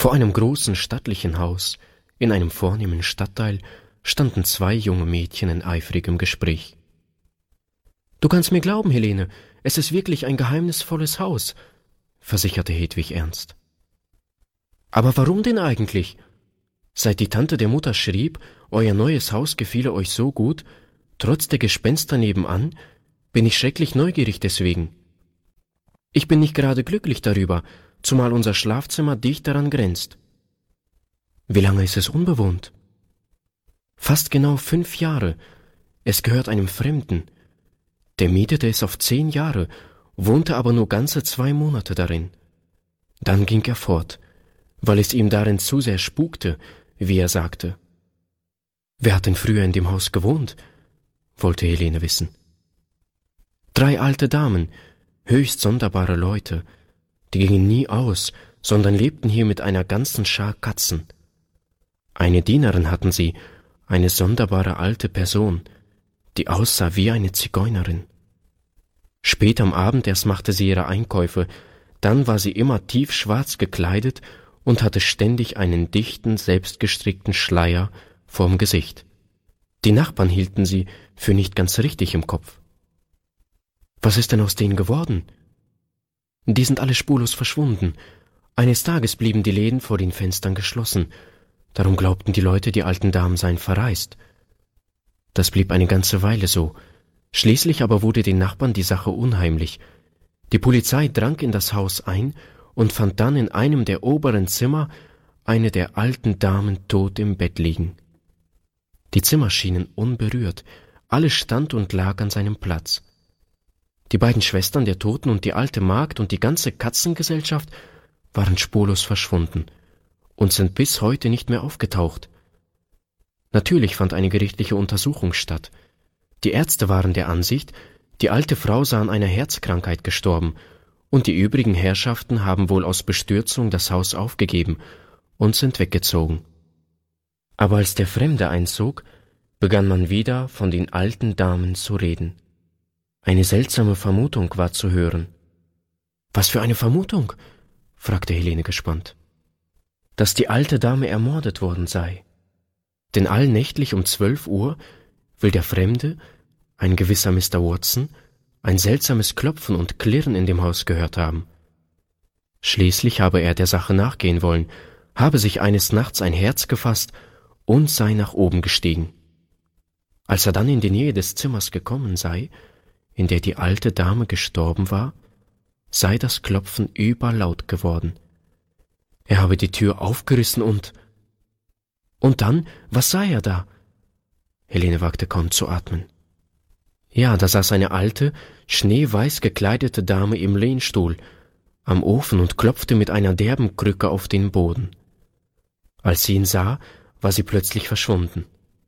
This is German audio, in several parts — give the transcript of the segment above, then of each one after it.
Vor einem großen, stattlichen Haus in einem vornehmen Stadtteil standen zwei junge Mädchen in eifrigem Gespräch. »Du kannst mir glauben, Helene, es ist wirklich ein geheimnisvolles Haus«, versicherte Hedwig ernst. »Aber warum denn eigentlich? Seit die Tante der Mutter schrieb, euer neues Haus gefiele euch so gut, trotz der Gespenster nebenan, bin ich schrecklich neugierig deswegen. Ich bin nicht gerade glücklich darüber, zumal unser Schlafzimmer dicht daran grenzt. Wie lange ist es unbewohnt?« »Fast genau 5 Jahre. Es gehört einem Fremden. Der mietete es auf 10 Jahre, wohnte aber nur ganze 2 Monate darin. Dann ging er fort, weil es ihm darin zu sehr spukte, wie er sagte.« »Wer hat denn früher in dem Haus gewohnt?« wollte Helene wissen. »3 alte Damen, höchst sonderbare Leute, die gingen nie aus, sondern lebten hier mit einer ganzen Schar Katzen. Eine Dienerin hatten sie, eine sonderbare alte Person, die aussah wie eine Zigeunerin. Spät am Abend erst machte sie ihre Einkäufe, dann war sie immer tiefschwarz gekleidet und hatte ständig einen dichten, selbstgestrickten Schleier vorm Gesicht. Die Nachbarn hielten sie für nicht ganz richtig im Kopf.« »Was ist denn aus denen geworden?« »Die sind alle spurlos verschwunden. Eines Tages blieben die Läden vor den Fenstern geschlossen. Darum glaubten die Leute, die alten Damen seien verreist. Das blieb eine ganze Weile so. Schließlich aber wurde den Nachbarn die Sache unheimlich. Die Polizei drang in das Haus ein und fand dann in einem der oberen Zimmer eine der alten Damen tot im Bett liegen. Die Zimmer schienen unberührt, alles stand und lag an seinem Platz. Die beiden Schwestern der Toten und die alte Magd und die ganze Katzengesellschaft waren spurlos verschwunden und sind bis heute nicht mehr aufgetaucht. Natürlich fand eine gerichtliche Untersuchung statt. Die Ärzte waren der Ansicht, die alte Frau sei an einer Herzkrankheit gestorben, und die übrigen Herrschaften haben wohl aus Bestürzung das Haus aufgegeben und sind weggezogen. Aber als der Fremde einzog, begann man wieder von den alten Damen zu reden. Eine seltsame Vermutung war zu hören. »Was für eine Vermutung?« fragte Helene gespannt. »Dass die alte Dame ermordet worden sei. Denn allnächtlich um 12 Uhr will der Fremde, ein gewisser Mr. Watson, ein seltsames Klopfen und Klirren in dem Haus gehört haben. Schließlich habe er der Sache nachgehen wollen, habe sich eines Nachts ein Herz gefasst und sei nach oben gestiegen. Als er dann in die Nähe des Zimmers gekommen sei, in der die alte Dame gestorben war, sei das Klopfen überlaut geworden. Er habe die Tür aufgerissen und dann, was sah er da?« Helene wagte kaum zu atmen. Ja, da saß eine alte, schneeweiß gekleidete Dame im Lehnstuhl am Ofen und klopfte mit einer derben Krücke auf den Boden. Als sie ihn sah, war sie plötzlich verschwunden.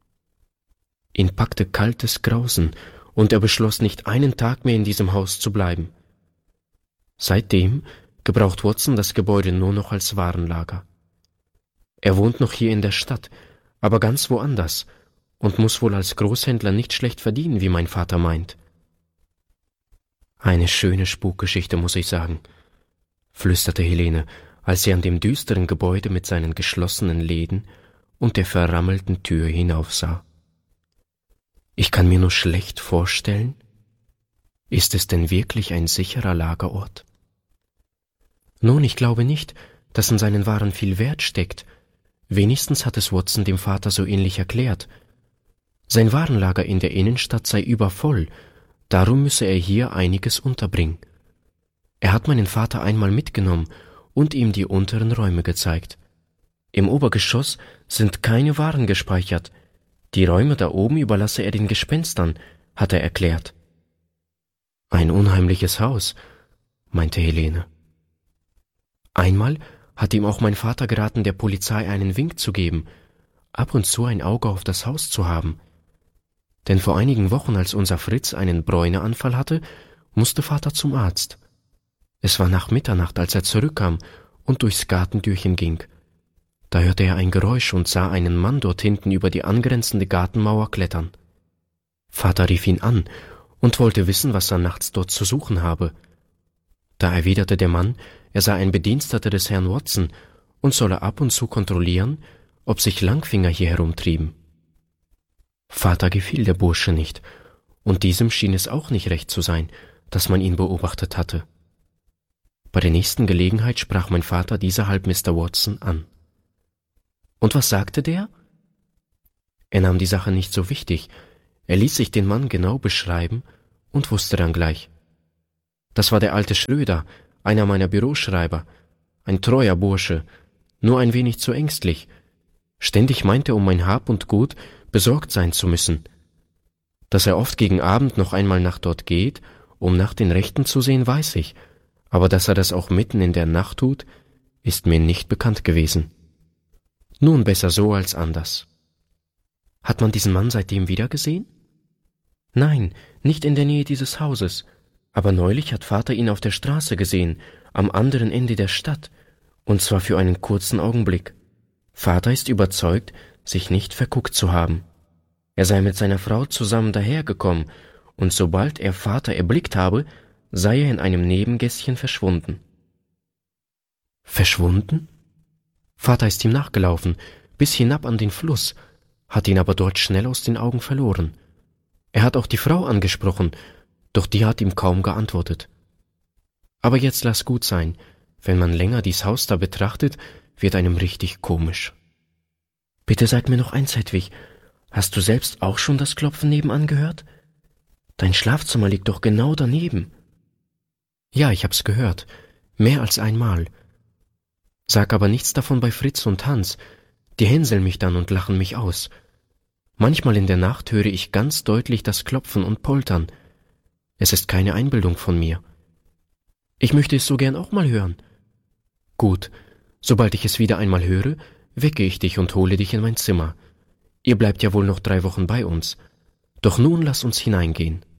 Ihn packte kaltes Grausen, und er beschloss, nicht einen Tag mehr in diesem Haus zu bleiben. Seitdem gebraucht Watson das Gebäude nur noch als Warenlager. Er wohnt noch hier in der Stadt, aber ganz woanders, und muss wohl als Großhändler nicht schlecht verdienen, wie mein Vater meint.« »Eine schöne Spukgeschichte, muss ich sagen«, flüsterte Helene, als sie an dem düsteren Gebäude mit seinen geschlossenen Läden und der verrammelten Tür hinaufsah. »Ich kann mir nur schlecht vorstellen, ist es denn wirklich ein sicherer Lagerort?« »Nun, ich glaube nicht, dass in seinen Waren viel Wert steckt. Wenigstens hat es Watson dem Vater so ähnlich erklärt. Sein Warenlager in der Innenstadt sei übervoll, darum müsse er hier einiges unterbringen. Er hat meinen Vater einmal mitgenommen und ihm die unteren Räume gezeigt. Im Obergeschoss sind keine Waren gespeichert. Die Räume da oben überlasse er den Gespenstern, hat er erklärt.« »Ein unheimliches Haus«, meinte Helene. »Einmal hat ihm auch mein Vater geraten, der Polizei einen Wink zu geben, ab und zu ein Auge auf das Haus zu haben. Denn vor einigen Wochen, als unser Fritz einen Bräuneanfall hatte, musste Vater zum Arzt. Es war nach Mitternacht, als er zurückkam und durchs Gartentürchen ging. Da hörte er ein Geräusch und sah einen Mann dort hinten über die angrenzende Gartenmauer klettern. Vater rief ihn an und wollte wissen, was er nachts dort zu suchen habe. Da erwiderte der Mann, er sei ein Bediensteter des Herrn Watson und solle ab und zu kontrollieren, ob sich Langfinger hier herumtrieben. Vater gefiel der Bursche nicht, und diesem schien es auch nicht recht zu sein, dass man ihn beobachtet hatte. Bei der nächsten Gelegenheit sprach mein Vater dieserhalb Mr. Watson an. Und was sagte der? Er nahm die Sache nicht so wichtig, er ließ sich den Mann genau beschreiben und wusste dann gleich. Das war der alte Schröder, einer meiner Büroschreiber, ein treuer Bursche, nur ein wenig zu ängstlich. Ständig meinte er, um mein Hab und Gut besorgt sein zu müssen. Dass er oft gegen Abend noch einmal nach dort geht, um nach den Rechten zu sehen, weiß ich, aber dass er das auch mitten in der Nacht tut, ist mir nicht bekannt gewesen. Nun besser so als anders. Hat man diesen Mann seitdem wieder gesehen? Nein, nicht in der Nähe dieses Hauses, aber neulich hat Vater ihn auf der Straße gesehen, am anderen Ende der Stadt, und zwar für einen kurzen Augenblick. Vater ist überzeugt, sich nicht verguckt zu haben. Er sei mit seiner Frau zusammen dahergekommen, und sobald er Vater erblickt habe, sei er in einem Nebengässchen verschwunden. Verschwunden? Vater ist ihm nachgelaufen, bis hinab an den Fluss, hat ihn aber dort schnell aus den Augen verloren. Er hat auch die Frau angesprochen, doch die hat ihm kaum geantwortet. Aber jetzt lass gut sein, wenn man länger dies Haus da betrachtet, wird einem richtig komisch. Bitte sag mir noch eins, Hedwig, hast du selbst auch schon das Klopfen nebenan gehört? Dein Schlafzimmer liegt doch genau daneben. Ja, ich hab's gehört, mehr als einmal. Sag aber nichts davon bei Fritz und Hans, die hänseln mich dann und lachen mich aus. Manchmal in der Nacht höre ich ganz deutlich das Klopfen und Poltern. Es ist keine Einbildung von mir. Ich möchte es so gern auch mal hören. Gut, sobald ich es wieder einmal höre, wecke ich dich und hole dich in mein Zimmer. Ihr bleibt ja wohl noch 3 Wochen bei uns. Doch nun lass uns hineingehen.